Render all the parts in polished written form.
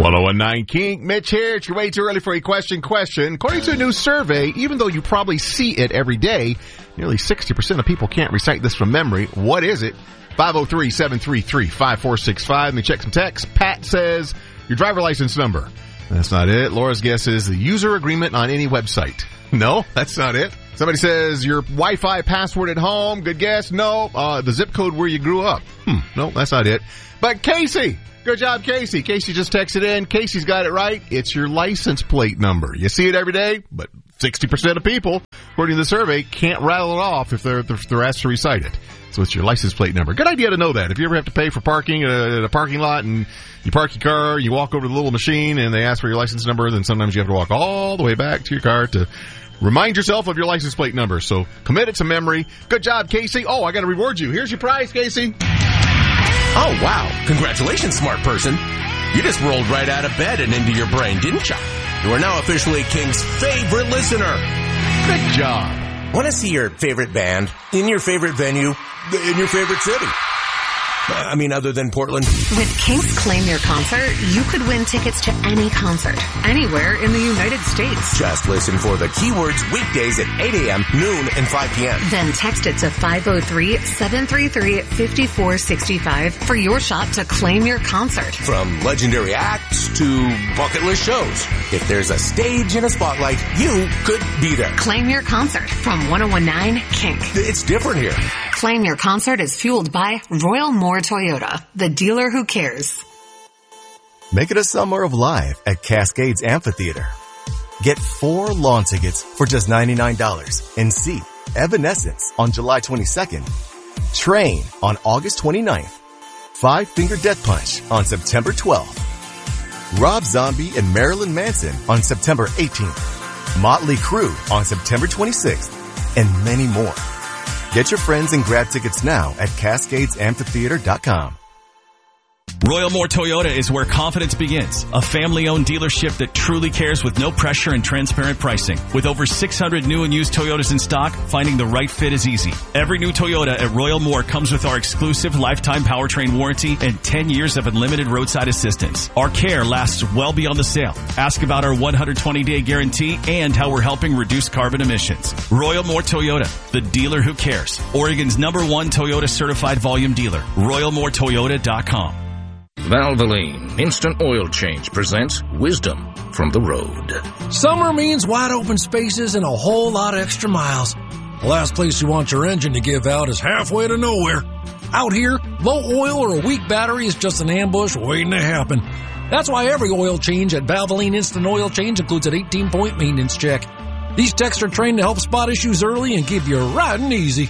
1019 Kink, Mitch here. It's your way too early for a question. According to a new survey, even though you probably see it every day, nearly 60% of people can't recite this from memory. What is it? 503-733-5465. Let me check some text. Pat says, your driver license number. That's not it. Laura's guess is the user agreement on any website. No, that's not it. Somebody says your Wi-Fi password at home. Good guess. No. The zip code where you grew up. No, that's not it. But Casey. Good job, Casey. Casey just texted in. Casey's got it right. It's your license plate number. You see it every day, but 60% of people, according to the survey, can't rattle it off if they're asked to recite it. So it's your license plate number. Good idea to know that. If you ever have to pay for parking at a parking lot and you park your car, you walk over to the little machine and they ask for your license number, then sometimes you have to walk all the way back to your car to remind yourself of your license plate number. So commit it to memory. Good job, Casey. Oh, I got to reward you. Here's your prize, Casey. Oh, wow. Congratulations, smart person. You just rolled right out of bed and into your brain, didn't you? You are now officially King's favorite listener. Good job. Want to see your favorite band in your favorite venue in your favorite city? Other than Portland. With King's Claim Your Concert, you could win tickets to any concert, anywhere in the United States. Just listen for the keywords weekdays at 8 a.m., noon, and 5 p.m. Then text it to 503-733-5465 for your shot to claim your concert. From legendary acts to bucket list shows. If there's a stage and a spotlight, you could be there. Claim your concert from 1019 Kink. It's different here. Claim Your Concert is fueled by Royal Moore Toyota, the dealer who cares. Make it a summer of live at Cascades Amphitheater. Get 4 lawn tickets for just $99 and see Evanescence on July 22nd, Train on August 29th, Five Finger Death Punch on September 12th, Rob Zombie and Marilyn Manson on September 18th, Motley Crue on September 26th, and many more. Get your friends and grab tickets now at CascadesAmphitheater.com. Royal Moore Toyota is where confidence begins. A family-owned dealership that truly cares with no pressure and transparent pricing. With over 600 new and used Toyotas in stock, finding the right fit is easy. Every new Toyota at Royal Moore comes with our exclusive lifetime powertrain warranty and 10 years of unlimited roadside assistance. Our care lasts well beyond the sale. Ask about our 120-day guarantee and how we're helping reduce carbon emissions. Royal Moore Toyota, the dealer who cares. Oregon's #1 Toyota certified volume dealer. RoyalMooreToyota.com. Valvoline Instant Oil Change presents Wisdom from the Road. Summer means wide open spaces and a whole lot of extra miles. The last place you want your engine to give out is halfway to nowhere. Out here, low oil or a weak battery is just an ambush waiting to happen. That's why every oil change at Valvoline Instant Oil Change includes an 18-point maintenance check. These techs are trained to help spot issues early and give you riding easy.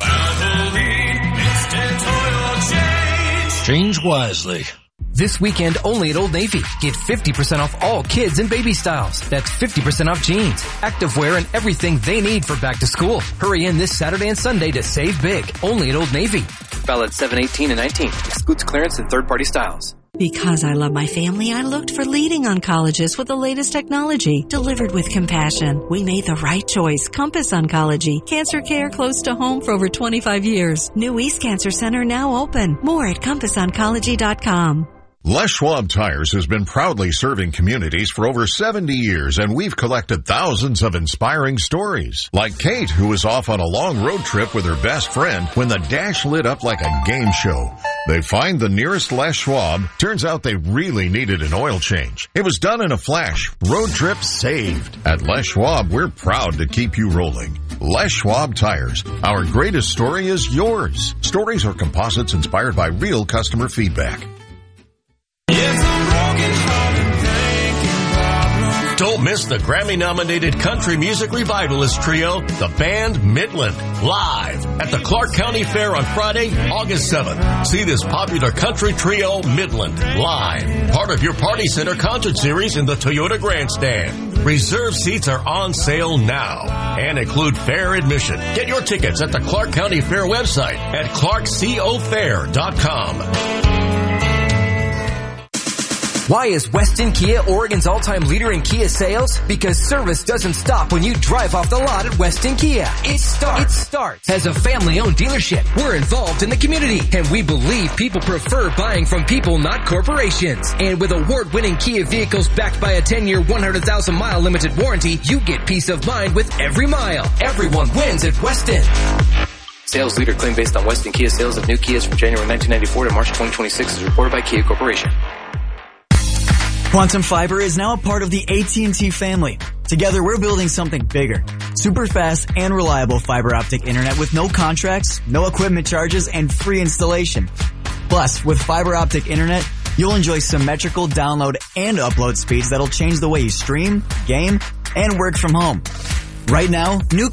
Valvoline Instant Oil Change. Change wisely. This weekend only at Old Navy. Get 50% off all kids and baby styles. That's 50% off jeans, activewear, and everything they need for back to school. Hurry in this Saturday and Sunday to save big. Only at Old Navy. Valid 7/18 and 19. Excludes clearance and third-party styles. Because I love my family, I looked for leading oncologists with the latest technology, delivered with compassion. We made the right choice. Compass Oncology. Cancer care close to home for over 25 years. New East Cancer Center now open. More at CompassOncology.com. Les Schwab Tires has been proudly serving communities for over 70 years, and we've collected thousands of inspiring stories. Like Kate, who was off on a long road trip with her best friend when the dash lit up like a game show. They find the nearest Les Schwab. Turns out they really needed an oil change. It was done in a flash. Road trip saved. At Les Schwab, we're proud to keep you rolling. Les Schwab Tires. Our greatest story is yours. Stories are composites inspired by real customer feedback. Don't miss the Grammy-nominated country music revivalist trio, the band Midland, live at the Clark County Fair on Friday, August 7th. See this popular country trio, Midland, live, part of your Party Center concert series in the Toyota Grandstand. Reserved seats are on sale now and include fair admission. Get your tickets at the Clark County Fair website at clarkcofair.com. Why is Weston Kia Oregon's all-time leader in Kia sales? Because service doesn't stop when you drive off the lot at Weston Kia. It starts as a family-owned dealership. We're involved in the community, and we believe people prefer buying from people, not corporations. And with award-winning Kia vehicles backed by a 10-year, 100,000-mile limited warranty, you get peace of mind with every mile. Everyone wins at Weston. Sales leader claim based on Weston Kia sales of new Kias from January 1994 to March 2026 is reported by Kia Corporation. Quantum Fiber is now a part of the AT&T family. Together, we're building something bigger. Super fast and reliable fiber optic internet with no contracts, no equipment charges, and free installation. Plus, with fiber optic internet, you'll enjoy symmetrical download and upload speeds that'll change the way you stream, game, and work from home. Right now, new